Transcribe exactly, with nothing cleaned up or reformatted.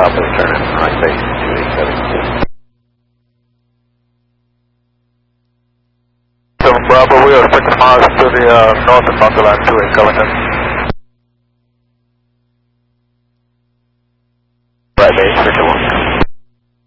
top of the turn, right base two eight seven two. seven Bravo, we are expecting miles to the uh, north of Northern two eight Covington. Right base, Victor one.